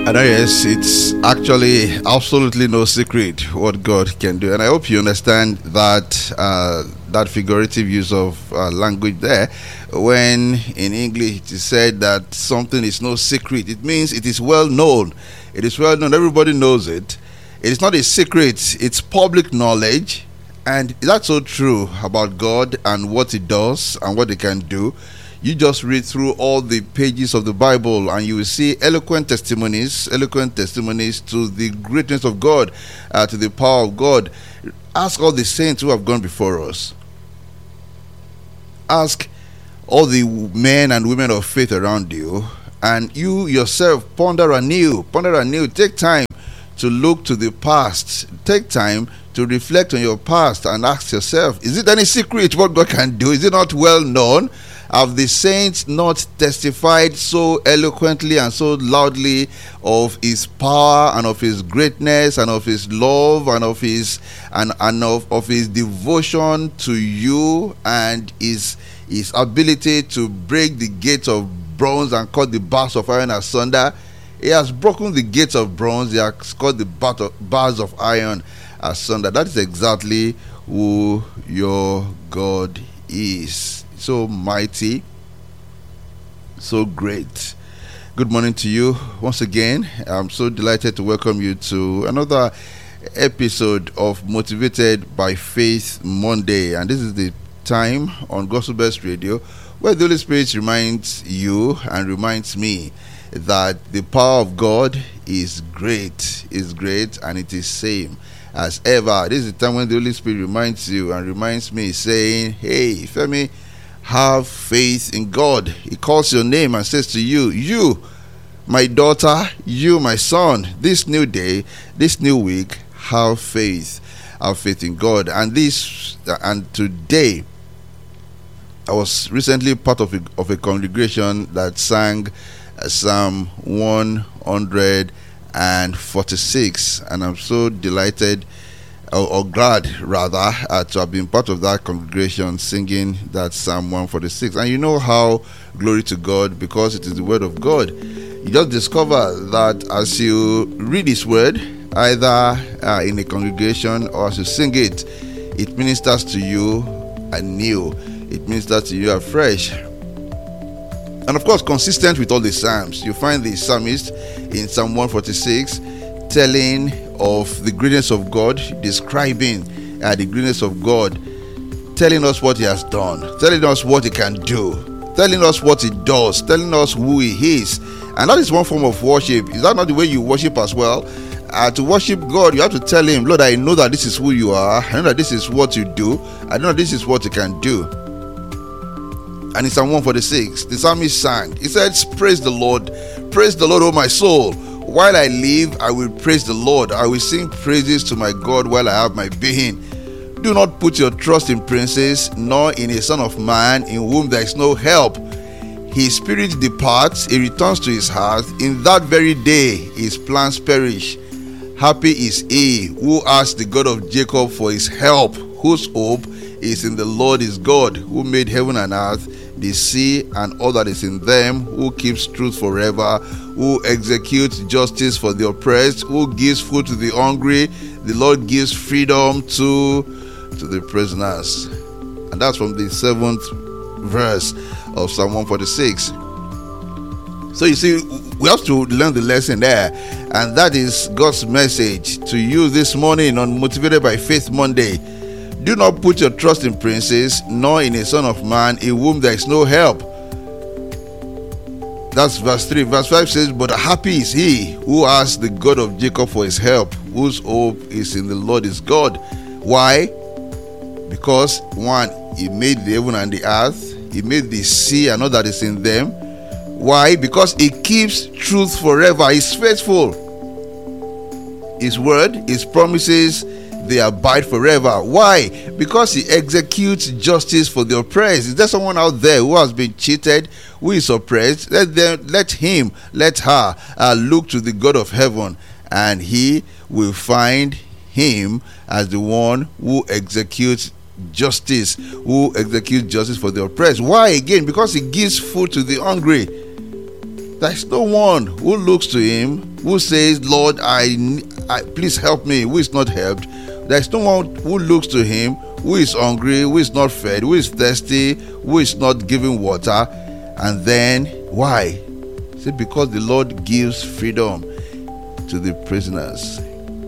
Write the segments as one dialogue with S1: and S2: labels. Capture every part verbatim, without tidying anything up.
S1: And yes, it's actually absolutely no secret what God can do. And I hope you understand that uh, that figurative use of uh, language there. When in English it is said that something is no secret, it means it is well known. It is well known. Everybody knows it. It is not a secret. It's public knowledge. And that's so true about God and what He does and what He can do. You just read through all the pages of the Bible and you will see eloquent testimonies, eloquent testimonies to the greatness of God, uh, to the power of God. Ask all the saints who have gone before us. Ask all the men and women of faith around you, and you yourself ponder anew, ponder anew. Take time to look to the past. Take time to reflect on your past and ask yourself, is it any secret what God can do? Is it not well known? Have the saints not testified so eloquently and so loudly of His power and of His greatness and of His love and of His and, and of, of His devotion to you and His His ability to break the gates of bronze and cut the bars of iron asunder? He has broken the gates of bronze. He has cut the bars of iron asunder. That is exactly who your God is. So mighty, so great. Good morning to you once again. I'm so delighted to welcome you to another episode of Motivated by Faith Monday. And this is the time on Gospel Best Radio where the Holy Spirit reminds you and reminds me that the power of God is great, is great, and it is same as ever. This is the time when the Holy Spirit reminds you and reminds me, saying, hey, Femi, have faith in God. He calls your name and says to you, you, my daughter, you, my son, this new day, this new week, have faith. Have faith in God. And this, and today, I was recently part of a, of a congregation that sang Psalm one forty-six, and I'm so delighted or, or glad rather uh, to have been part of that congregation singing that Psalm one forty-six. And you know how, glory to God, because it is the word of God. You just discover that as you read His word, either uh, in a congregation or as you sing it, it ministers to you anew. It ministers to you afresh. And of course, consistent with all the Psalms, you find the psalmist in Psalm one forty-six telling of the greatness of God, describing uh, the greatness of God, telling us what He has done, telling us what He can do, telling us what He does, telling us who He is. And that is one form of worship. Is that not the way you worship as well? Uh, to worship God, you have to tell Him, Lord, I know that this is who You are. I know that this is what You do. I know that this is what You can do. And in Psalm one forty-six, the psalmist sang. He said, praise the Lord. Praise the Lord, O my soul. While I live, I will praise the Lord. I will sing praises to my God while I have my being. Do not put your trust in princes, nor in a son of man in whom there is no help. His spirit departs, he returns to his heart. In that very day, his plans perish. Happy is he who asks the God of Jacob for his help, whose hope is in the Lord his God, who made heaven and earth, the sea and all that is in them, who keeps truth forever, who executes justice for the oppressed, who gives food to the hungry. The Lord gives freedom to to the prisoners. And that's from the seventh verse of Psalm one forty-six. So you see, we have to learn the lesson there, and that is God's message to you this morning on Motivated by Faith Monday. Do not put your trust in princes, nor in a son of man in whom there is no help. That's verse three. Verse five says, but happy is he who asks the God of Jacob for his help, whose hope is in the Lord his God. Why? Because one, He made the heaven and the earth. He made the sea and all that is in them. Why? Because He keeps truth forever. He's faithful. His word, His promises, they abide forever. Why? Because He executes justice for the oppressed. Is there someone out there who has been cheated, who is oppressed? Let them, let him, let her uh, look to the God of heaven, and He will find him as the one who executes justice, who executes justice for the oppressed. Why? Again, because He gives food to the hungry. There is no one who looks to him, who says, Lord, I, I please help me, who is not helped. There is no one who looks to him, who is hungry, who is not fed, who is thirsty, who is not given water. And then, why? See, because the Lord gives freedom to the prisoners.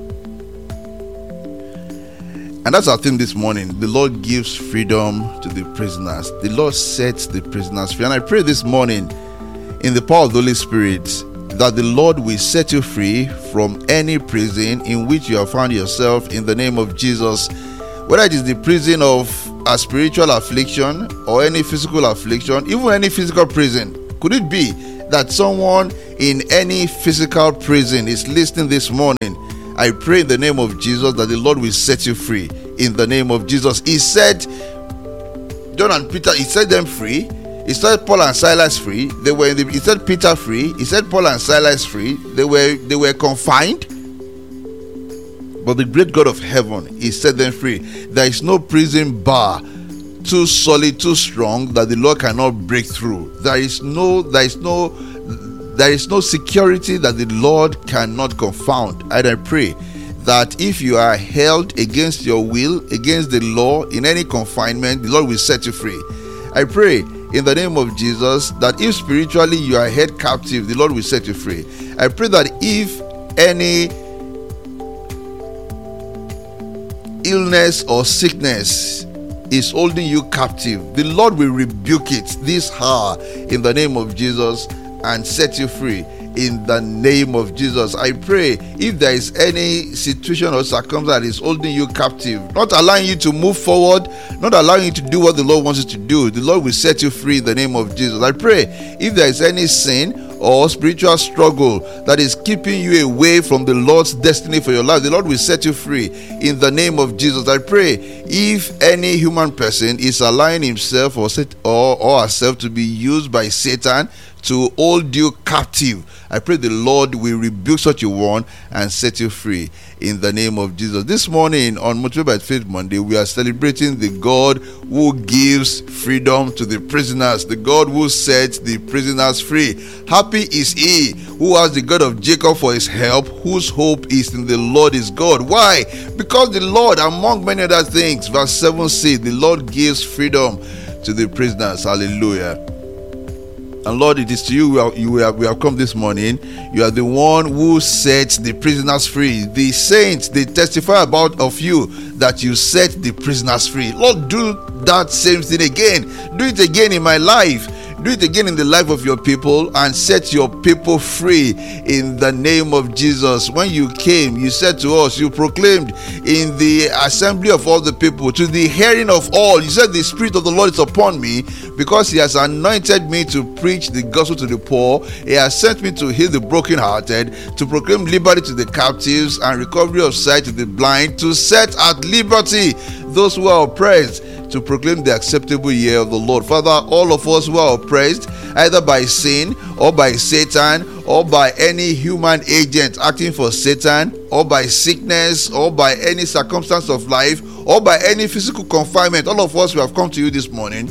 S1: And that's our theme this morning. The Lord gives freedom to the prisoners. The Lord sets the prisoners free. And I pray this morning, in the power of the Holy Spirit, that the Lord will set you free from any prison in which you have found yourself, in the name of Jesus. Whether it is the prison of a spiritual affliction or any physical affliction, even any physical prison. Could it be that someone in any physical prison is listening this morning? I pray in the name of Jesus that the Lord will set you free in the name of Jesus. He said, John and Peter, he set them free. He set Paul and Silas free. They were in the, he set Peter free. He set Paul and Silas free. They were they were confined. But the great God of heaven, he set them free. There is no prison bar too solid, too strong that the Lord cannot break through. There is no, there is no, there is no security that the Lord cannot confound. And I pray that if you are held against your will, against the law, in any confinement, the Lord will set you free. I pray in the name of Jesus that if spiritually you are held captive, the Lord will set you free. I pray that if any illness or sickness is holding you captive, the Lord will rebuke it this hour in the name of Jesus and set you free in the name of Jesus. I pray if there is any situation or circumstance that is holding you captive, not allowing you to move forward, not allowing you to do what the Lord wants you to do, the Lord will set you free in the name of Jesus. I pray if there is any sin or spiritual struggle that is keeping you away from the Lord's destiny for your life, the Lord will set you free in the name of Jesus. I pray if any human person is allowing himself or, set, or, or herself to be used by Satan to hold you captive, I pray the Lord will rebuke such a one and set you free in the name of Jesus. This morning on Motivated by Faith Monday, we are celebrating the God who gives freedom to the prisoners, the God who sets the prisoners free. Happy is he who has the God of Jacob for his help, whose hope is in the Lord his God. Why? Because the Lord, among many other things, verse seven says, the Lord gives freedom to the prisoners. Hallelujah. And Lord, it is to you we, are, you have, we have come this morning. You are the one who sets the prisoners free. The saints, they testify about of you that you set the prisoners free. Lord, do that same thing again. Do it again in my life. Do it again in the life of your people and set your people free in the name of Jesus. When you came, you said to us, you proclaimed in the assembly of all the people, to the hearing of all, you said the Spirit of the Lord is upon me because he has anointed me to preach the gospel to the poor. He has sent me to heal the brokenhearted, to proclaim liberty to the captives and recovery of sight to the blind, to set at liberty those who are oppressed, to proclaim the acceptable year of the Lord. Father, all of us who are oppressed, either by sin or by Satan or by any human agent acting for Satan, or by sickness or by any circumstance of life or by any physical confinement, all of us who have come to you this morning,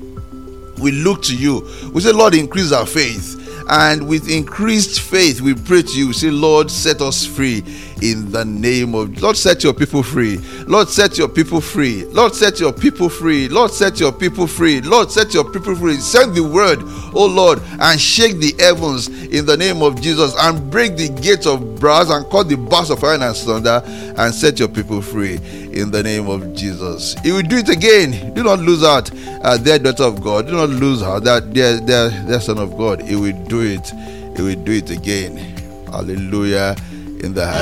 S1: we look to you. We say, Lord, increase our faith. And with increased faith, we pray to you. We say, Lord, set us free in the name of... Lord, set your people free. Lord, set your people free. Lord, set your people free. Lord, set your people free. Lord, set your people free. Send the word, oh Lord, and shake the heavens in the name of Jesus, and break the gates of brass and cut the bars of iron and thunder, and set your people free in the name of Jesus. He will do it again. Do not lose out, uh, dear daughter of God. Do not lose out, that dear, dear, dear son of God. He will do it. He will do it again. Hallelujah. In the